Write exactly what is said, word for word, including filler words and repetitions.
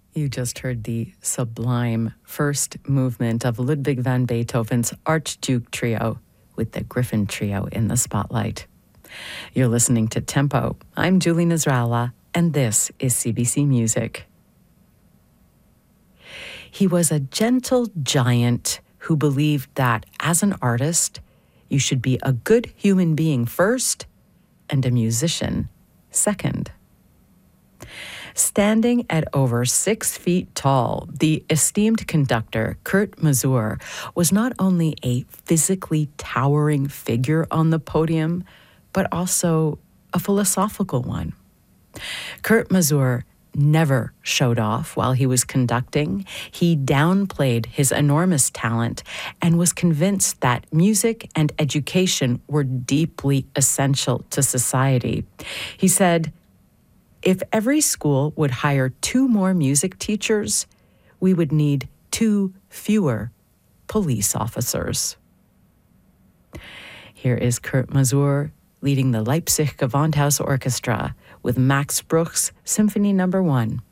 You just heard the sublime first movement of Ludwig van Beethoven's Archduke Trio with the Griffin Trio in the spotlight. You're listening to Tempo. I'm Julie Nasrallah, and this is C B C Music. He was a gentle giant who believed that as an artist, you should be a good human being first and a musician second. Standing at over six feet tall, the esteemed conductor, Kurt Masur, was not only a physically towering figure on the podium, but also a philosophical one. Kurt Masur never showed off while he was conducting. He downplayed his enormous talent and was convinced that music and education were deeply essential to society. He said, "If every school would hire two more music teachers, we would need two fewer police officers." Here is Kurt Masur leading the Leipzig Gewandhaus Orchestra with Max Bruch's Symphony Number One.